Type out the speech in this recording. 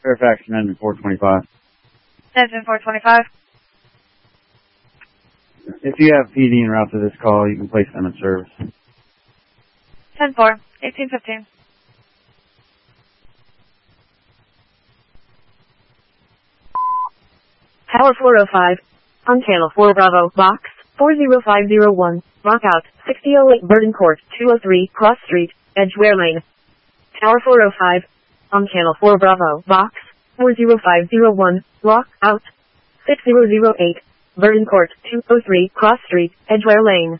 Fairfax, Amendment 425. Amendment 425. If you have PD en route to this call, you can place them in service. 10-4, 1815. Tower 405. On channel 4 Bravo, box 40501. Rock out, 6008 Burden Court, 203 Cross Street, Edgware Lane. Tower 405. On channel 4 Bravo, box 40501. Rock out, 6008 Burden Court, 203 Cross Street, Edgware Lane.